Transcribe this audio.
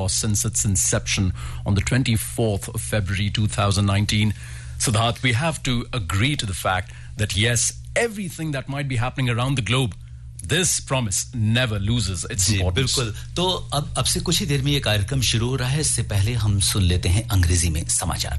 lost since its inception on the 24th of February 2019. Siddharth, we have to agree to the fact that yes, everything that might be happening around the globe, this promise never loses its importance. बिल्कुल. तो अब से कुछ ही देर में ये कार्यक्रम शुरू हो रहा है. इससे पहले हम सुन लेते हैं अंग्रेजी में समाचार.